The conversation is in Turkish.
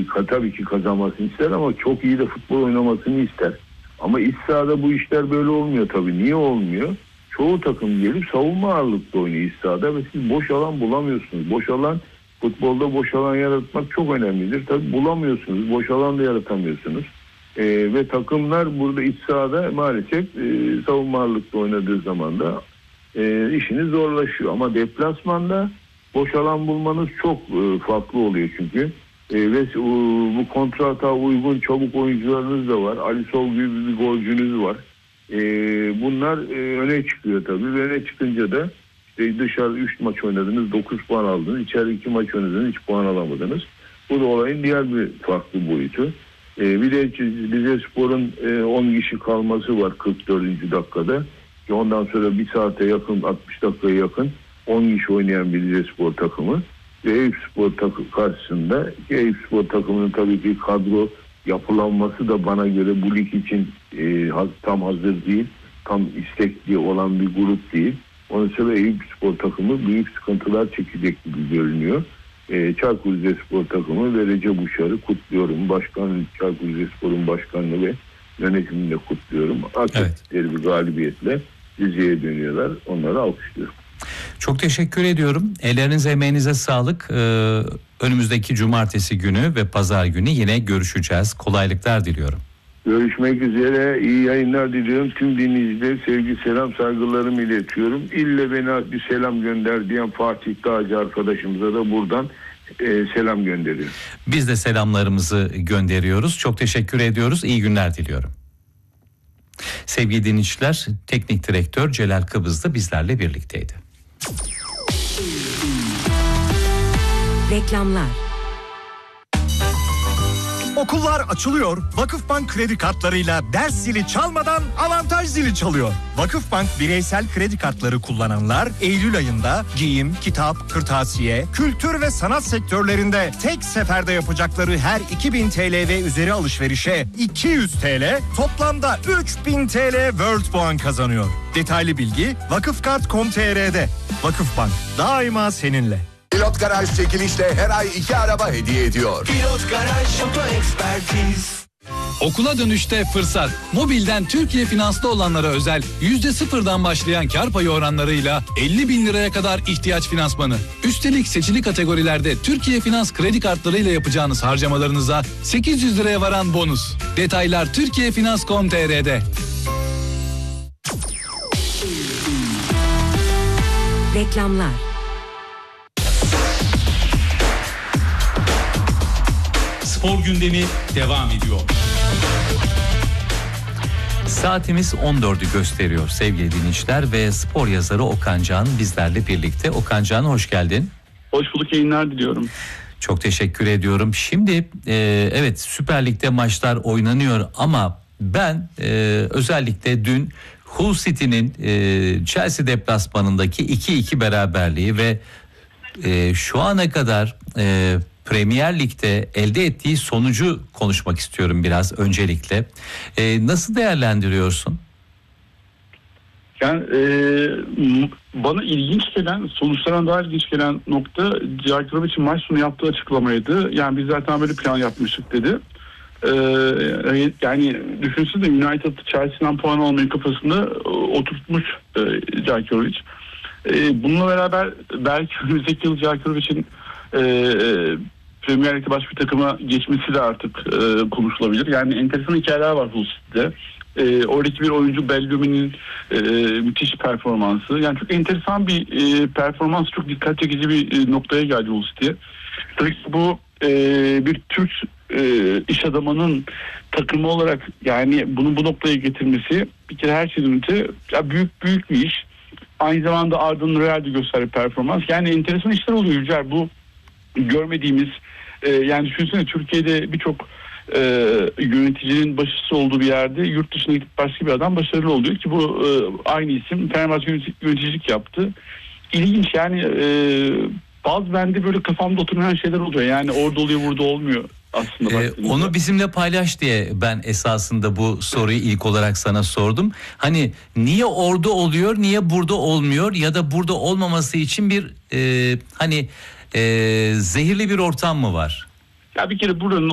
tabii ki kazanmasını ister ama çok iyi de futbol oynamasını ister. Ama iç sahada bu işler böyle olmuyor tabii. Niye olmuyor? Çoğu takım gelip savunma ağırlıklı oynuyor iç sahada ve siz boş alan bulamıyorsunuz. Boş alan, futbolda boş alan yaratmak çok önemlidir. Tabii bulamıyorsunuz. Boş alan da yaratamıyorsunuz. Ve takımlar burada iç sahada maalesef savunma ağırlıklı oynadığı zaman da işiniz zorlaşıyor. Ama deplasmanda boş alan bulmanız çok farklı oluyor çünkü. Ve bu kontrata uygun çabuk oyuncularınız da var. Ali Sol gibi bir golcünüz var. Bunlar öne çıkıyor tabii. Ve öne çıkınca da dışarı 3 maç oynadınız, 9 puan aldınız. İçeri 2 maç oynadınız, hiç puan alamadınız. Bu da olayın diğer bir farklı boyutu. Bir de Rizespor'un 10 kişi kalması var 44. dakikada. Ondan sonra bir saate yakın, 60 dakikaya yakın 10 kişi oynayan bir Rizespor takımı. Ve Eyüpspor karşısında Eyüpspor takımının tabii ki kadro yapılanması da bana göre bu lig için tam hazır değil. Tam istekli olan bir grup değil. Onun için Eyüpspor takımı büyük sıkıntılar çekecek gibi görünüyor. Çaykur Rizespor takımı ve Recep Uşar'ı kutluyorum. Çaykur Rizespor'un başkanını ve yönetimini de kutluyorum. Hak ettikleri bir galibiyetle Rize'ye dönüyorlar. Onları alkışlıyorum. Çok teşekkür ediyorum. Ellerinize, emeğinize sağlık. Önümüzdeki cumartesi günü ve pazar günü yine görüşeceğiz. Kolaylıklar diliyorum. Görüşmek üzere. İyi yayınlar diliyorum. Tüm dinleyicilere sevgi, selam, saygılarımı iletiyorum. İlle bana bir selam gönder diyen Fatih Dağcı arkadaşımıza da buradan selam gönderiyorum. Biz de selamlarımızı gönderiyoruz. Çok teşekkür ediyoruz. İyi günler diliyorum. Sevgili dinleyiciler, Teknik Direktör Celal Kıbrıs da bizlerle birlikteydi. Reklamlar. Okullar açılıyor. Vakıfbank kredi kartlarıyla ders zili çalmadan avantaj zili çalıyor. Vakıfbank bireysel kredi kartları kullananlar Eylül ayında giyim, kitap, kırtasiye, kültür ve sanat sektörlerinde tek seferde yapacakları her 2000 TL ve üzeri alışverişe 200 TL, toplamda 3000 TL World Puan kazanıyor. Detaylı bilgi vakıfkart.com.tr'de. Vakıfbank daima seninle. Pilot Garaj çekilişle her ay 2 araba hediye ediyor. Pilot Garaj Oto Ekspertiz. Okula dönüşte fırsat. Mobilden Türkiye Finans'ta olanlara özel %0'dan başlayan kar payı oranlarıyla 50 bin liraya kadar ihtiyaç finansmanı. Üstelik seçili kategorilerde Türkiye Finans kredi kartlarıyla yapacağınız harcamalarınıza 800 liraya varan bonus. Detaylar turkiyefinans.com.tr'de. Reklamlar. Spor gündemi devam ediyor. Saatimiz 14'ü gösteriyor sevgili dinleyiciler ve spor yazarı Okan Can bizlerle birlikte. Okan Can, hoş geldin. Hoş bulduk, yayınlar diliyorum. Çok teşekkür ediyorum. Şimdi evet, Süper Lig'de maçlar oynanıyor ama ben özellikle dün Hull City'nin Chelsea deplasmanındaki 2-2 beraberliği ve şu ana kadar Premier Lig'de elde ettiği sonucu konuşmak istiyorum biraz öncelikle. Nasıl değerlendiriyorsun? Yani bana ilginç gelen, sonuçlarına daha ilginç gelen nokta Djakovic'in maç sonu yaptığı açıklamaydı. Yani biz zaten böyle plan yapmıştık dedi. Yani düşünsene, United Chelsea'den puan almayı kafasında oturtmuş Djakovic. Bununla beraber belki önümüzdeki yıl Djakovic'in Premier Lig'de başka bir takıma geçmesi de artık konuşulabilir. Yani enteresan hikayeler var Hull City'de. Oradaki bir oyuncu Bellumi'nin müthiş performansı. Yani çok enteresan bir performans, çok dikkat çekici bir noktaya geldi Hull City'ye. Tabii ki bu bir Türk iş adamının takımı olarak yani bunu bu noktaya getirmesi bir kere her şeyden öte büyük bir iş. Aynı zamanda Arda'nın Real'de gösterdiği performans. Yani enteresan işler oluyor Yücel. Bu görmediğimiz yani düşünsene, Türkiye'de birçok yöneticinin başarısı olduğu bir yerde yurt dışına gidip başka bir adam başarılı oluyor ki bu aynı isim Fenerbahçe yöneticilik yaptı. İlginç yani, bazı bende böyle kafamda oturan şeyler oluyor. Yani orada oluyor, burada olmuyor aslında. Onu bizimle paylaş diye ben esasında bu soruyu ilk olarak sana sordum. Hani niye orada oluyor, niye burada olmuyor ya da burada olmaması için bir zehirli bir ortam mı var? Ya bir kere buranın